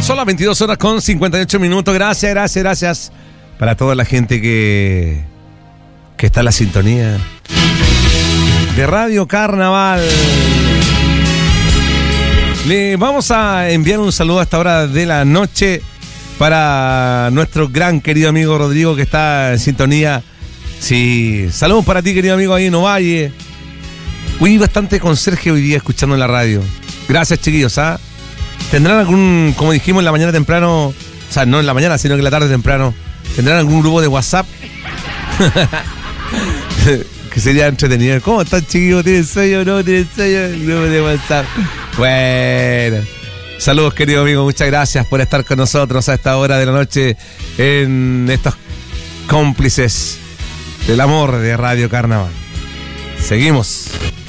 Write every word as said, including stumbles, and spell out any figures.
Son las veintidós horas con cincuenta y ocho minutos. Gracias, gracias, gracias para toda la gente que, que está en la sintonía de Radio Carnaval. Le vamos a enviar un saludo a esta hora de la noche para nuestro gran querido amigo Rodrigo, que está en sintonía. Sí, saludos para ti, querido amigo, ahí en Ovalle. Fui bastante conserje hoy día escuchando en la radio. Gracias, chiquillos, ¿ah? ¿Tendrán algún, como dijimos en la mañana temprano, o sea, no en la mañana, sino que en la tarde temprano, ¿tendrán algún grupo de WhatsApp? Que sería entretenido. ¿Cómo están, chiquillos? ¿Tienen sueño o no tienen sueño? El grupo de WhatsApp. Bueno, saludos, querido amigo, muchas gracias por estar con nosotros a esta hora de la noche en estos cómplices del amor de Radio Carnaval. Seguimos.